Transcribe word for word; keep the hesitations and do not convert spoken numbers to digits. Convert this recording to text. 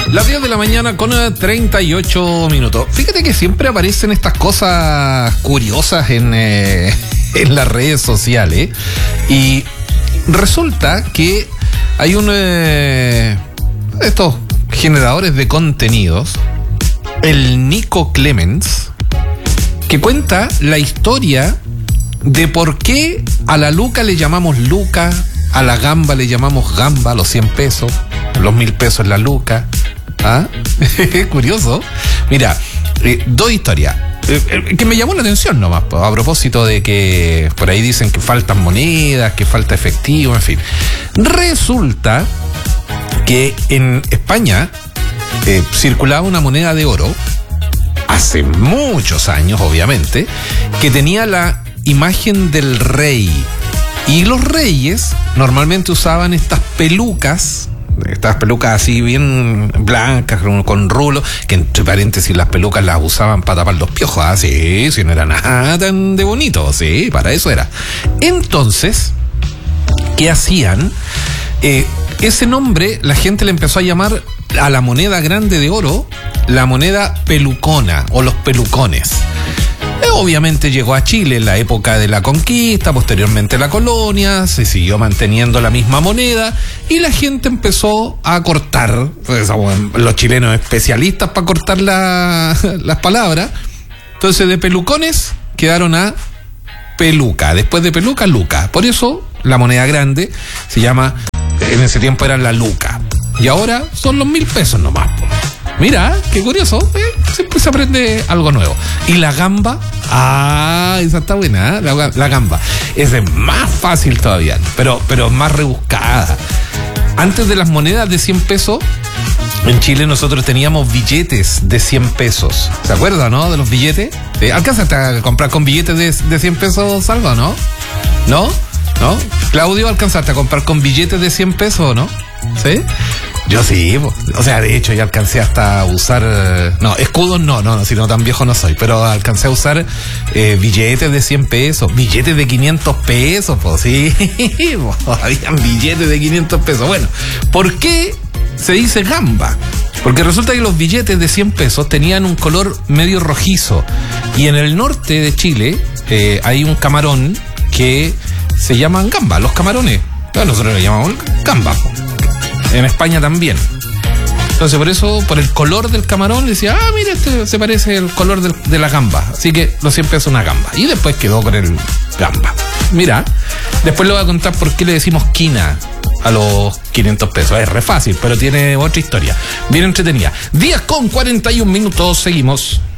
Las diez de la mañana con treinta y ocho minutos. Fíjate que siempre aparecen estas cosas curiosas en, eh, en las redes sociales. Y resulta que hay un... Eh, estos generadores de contenidos, el Nico Clemens, que cuenta la historia de por qué a la luca le llamamos luca, a la gamba le llamamos gamba, los cien pesos, los mil pesos la luca. ¿Ah? Curioso. Mira, eh, dos historias eh, eh, que me llamó la atención nomás, a propósito de que por ahí dicen que faltan monedas, que falta efectivo, en fin. Resulta que en España eh, circulaba una moneda de oro hace muchos años, obviamente, que tenía la imagen del rey. Y los reyes normalmente usaban estas pelucas, estas pelucas así bien blancas, con rulo, que entre paréntesis las pelucas las usaban para tapar los piojos. Ah, sí, sí, no era nada tan de bonito, sí, para eso era. Entonces, ¿qué hacían? Eh, ese nombre la gente le empezó a llamar a la moneda grande de oro la moneda pelucona o los pelucones. Obviamente llegó a Chile en la época de la conquista, posteriormente la colonia, se siguió manteniendo la misma moneda y la gente empezó a cortar, pues, los chilenos especialistas para cortar la, las palabras. Entonces de pelucones quedaron a peluca, después de peluca, luca. Por eso la moneda grande se llama, en ese tiempo era la luca y ahora son los mil pesos nomás. Mira, qué curioso, ¿eh? Siempre se aprende algo nuevo. Y la gamba, ah, esa está buena, ¿eh? la, la gamba. Esa es más fácil todavía, pero, pero más rebuscada. Antes de las monedas de cien pesos, en Chile nosotros teníamos billetes de cien pesos. ¿Se acuerdan, no? De los billetes. ¿Sí? ¿Alcanzaste a comprar con billetes de, de cien pesos algo, no? ¿No? ¿No? Claudio, ¿alcanzaste a comprar con billetes de cien pesos o no? ¿Sí? Yo sí, o sea, de hecho ya alcancé hasta a usar, no, escudos no, no, si no tan viejo no soy, pero alcancé a usar eh, billetes de cien pesos, billetes de quinientos pesos, pues sí, habían billetes de quinientos pesos. Bueno, ¿por qué se dice gamba? Porque resulta que los billetes de cien pesos tenían un color medio rojizo y en el norte de Chile eh, hay un camarón que se llaman gamba, los camarones, bueno, nosotros le llamamos gamba. En España también. Entonces por eso, por el color del camarón, decía, ah, mira, este se parece el color del, de la gamba. Así que los cien pesos una gamba. Y después quedó con el gamba. Mira, después le voy a contar por qué le decimos quina a los quinientos pesos. Es re fácil, pero tiene otra historia. Bien entretenida. diez con cuarenta y un minutos, seguimos.